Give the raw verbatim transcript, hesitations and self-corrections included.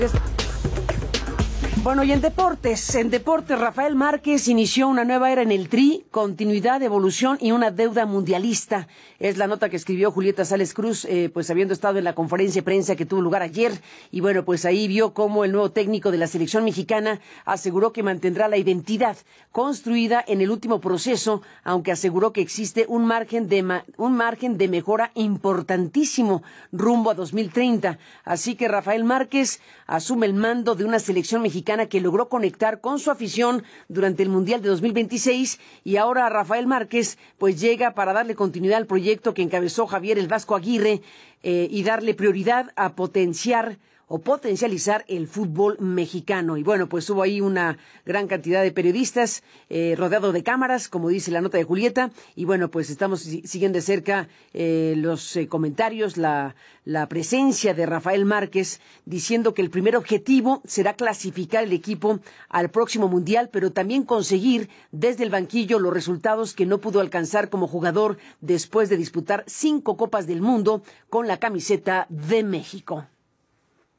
Bueno, y en deportes, en deportes, Rafael Márquez inició una nueva era en el Tri, continuidad, evolución y una deuda mundialista. Es la nota que escribió Julieta Sales Cruz, eh, pues habiendo estado en la conferencia de prensa que tuvo lugar ayer. Y bueno, pues ahí vio cómo el nuevo técnico de la selección mexicana aseguró que mantendrá la identidad construida en el último proceso, aunque aseguró que existe un margen de, ma- un margen de mejora importantísimo rumbo a dos mil treinta. Así que Rafael Márquez asume el mando de una selección mexicana que logró conectar con su afición durante el Mundial de dos mil veintiséis, y ahora Rafael Márquez pues llega para darle continuidad al proyecto que encabezó Javier el Vasco Aguirre eh, y darle prioridad a potenciar o potencializar el fútbol mexicano. Y bueno, pues hubo ahí una gran cantidad de periodistas eh, rodeado de cámaras, como dice la nota de Julieta, y bueno, pues estamos siguiendo de cerca eh, los eh, comentarios, la, la presencia de Rafael Márquez, diciendo que el primer objetivo será clasificar el equipo al próximo Mundial, pero también conseguir desde el banquillo los resultados que no pudo alcanzar como jugador después de disputar cinco Copas del Mundo con la camiseta de México.